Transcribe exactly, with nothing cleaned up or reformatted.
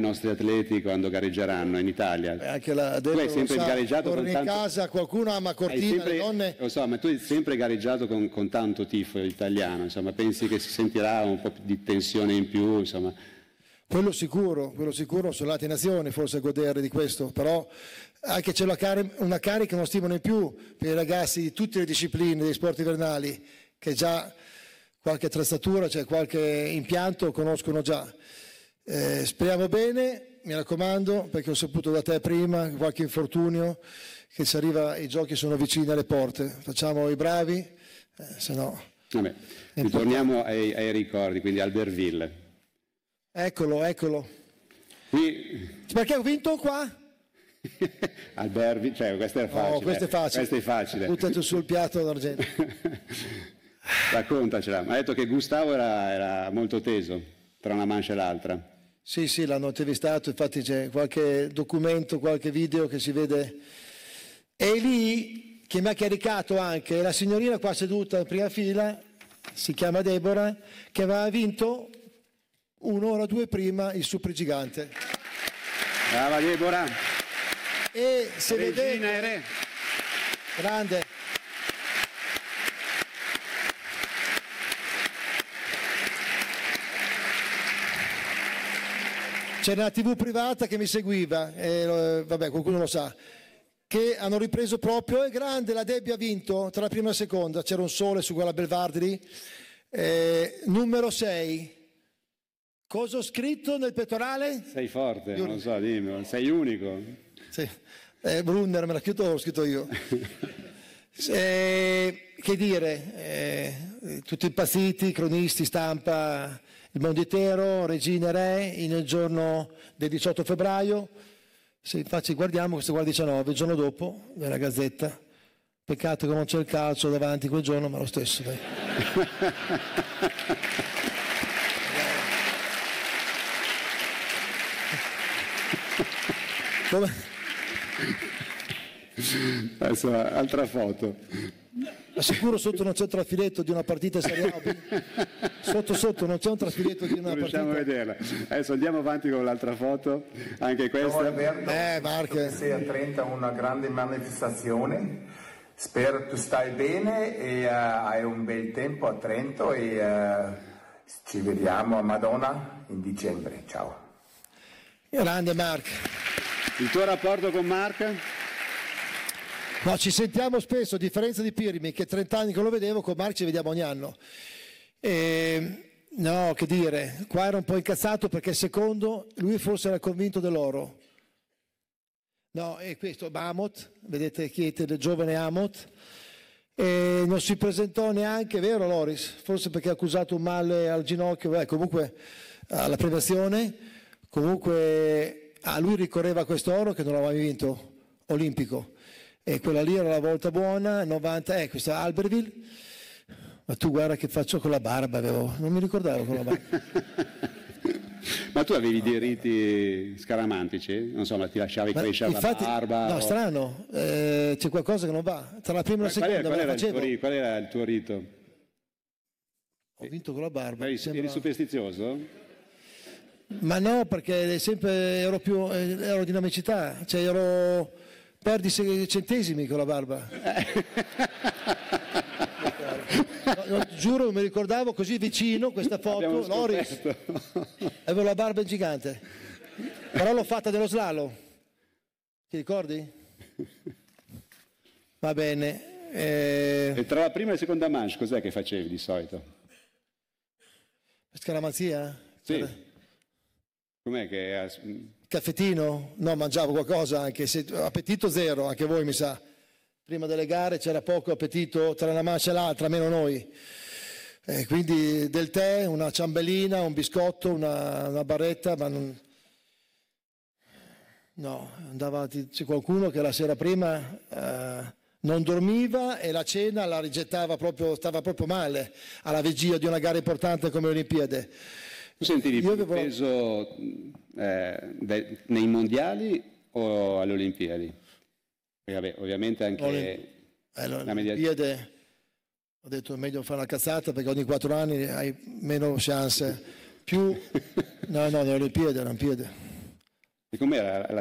nostri atleti quando gareggeranno in Italia. Eh, anche la tu hai sempre sa, gareggiato con in tanto... casa, qualcuno ama Cortina, sempre, le donne... Lo so, ma tu hai sempre gareggiato con, con tanto tifo italiano, insomma, pensi che si sentirà un po' di tensione in più, insomma... Quello sicuro, quello sicuro, sono le altre nazioni forse a godere di questo, però anche c'è una, car- una carica, uno stimolo in più per i ragazzi di tutte le discipline dei sport invernali, che già qualche attrezzatura, cioè qualche impianto conoscono già. Eh, speriamo bene, mi raccomando, perché ho saputo da te prima, qualche infortunio, che si arriva, i giochi sono vicini alle porte, facciamo i bravi, eh, se no... Vabbè, ritorniamo ai, ai ricordi, quindi Albertville. Eccolo, eccolo. Qui... Perché ho vinto qua? Albertville, cioè questo è facile. No, questo è facile. Questo è facile. Buttato sul piatto d'argento. Raccontacela. Mi ha detto che Gustavo era, era molto teso tra una mancia e l'altra. Sì, sì, l'hanno intervistato, infatti c'è qualche documento, qualche video che si vede. E lì, che mi ha caricato anche, la signorina qua seduta in prima fila, si chiama Deborah, che aveva vinto un'ora o due prima il supergigante. Brava Deborah. E se Regina vedete... e re. Grande. C'era una tivù privata che mi seguiva, e, vabbè, qualcuno lo sa, che hanno ripreso proprio, è grande, la Debbie ha vinto tra la prima e la seconda, c'era un sole su quella Belvardi, eh, numero sei. Cosa ho scritto nel pettorale? Sei forte, non lo so, dimmi, sei unico. Sì. Eh, Brunner me l'ha scritto, l'ho scritto io. eh, che dire, eh, tutti impazziti, cronisti, stampa, il mondo intero, Regina e Re, in il giorno del diciotto febbraio. Se infatti guardiamo, questo qua il diciannove, il giorno dopo, nella Gazzetta. Peccato che non c'è il calcio davanti quel giorno, ma lo stesso, dai. Come? Adesso altra foto. Assicuro sotto non c'è un trafiletto di una partita Serie A B. Sotto sotto non c'è un trafiletto di una non partita. riusciamo a vederla. Adesso andiamo avanti con l'altra foto, anche questa. Alberto, eh, Marche. sei a Trento una grande manifestazione. Spero tu stai bene e uh, hai un bel tempo a Trento e uh, ci vediamo a Madonna in dicembre. Ciao. Grande Mark. Il tuo rapporto con Mark? No, ci sentiamo spesso, a differenza di Pirmi, che trenta anni che lo vedevo, con Mark ci vediamo ogni anno. E, no, che dire, qua era un po' incazzato perché secondo, lui forse era convinto dell'oro. No, e questo Amot, vedete Chiete del giovane Amot, e non si presentò neanche, vero Loris? Forse perché ha accusato un male al ginocchio, beh, comunque alla premiazione, comunque a lui ricorreva quest'oro che non aveva mai vinto, olimpico. E quella lì era la volta buona, novanta, eh, questa Albertville, ma tu guarda che faccio con la barba, avevo, non mi ricordavo con la barba. Ma tu avevi dei riti scaramantici? Non so, ma ti lasciavi Ma crescere infatti, la barba? No, o... strano, eh, c'è qualcosa che non va, tra la prima e la qual seconda era, qual, me era la il tuo, facevo. ri- qual era il tuo rito? Ho vinto con la barba. Eri, sembra... eri superstizioso? Ma no, perché sempre ero più eh, aerodinamicità, cioè ero perdi sei centesimi con la barba. No, no, giuro, mi ricordavo così vicino questa foto, Loris, avevo la barba gigante, però l'ho fatta dello slalom, ti ricordi? Va bene. Eh... E tra la prima e la seconda manche cos'è che facevi di solito? Scaramanzia? Sì. Per... Com'è che... Caffettino? No, mangiavo qualcosa, anche se appetito zero, anche voi mi sa. Prima delle gare c'era poco appetito tra una mancia e l'altra, meno noi. Eh, quindi del tè, una ciambellina, un biscotto, una, una barretta, ma non... No, andava, c'è qualcuno che la sera prima eh, non dormiva e la cena la rigettava proprio, stava proprio male, alla vigilia di una gara importante come le Olimpiadi. Tu sentivi più avevo... peso eh, de, nei mondiali o alle Olimpiadi? E vabbè, ovviamente anche Olim... eh, la Olimpiadi, ho detto è meglio fare una cazzata perché ogni quattro anni hai meno chance. Più, no, no, le Olimpiadi, le Olimpiadi. E com'era la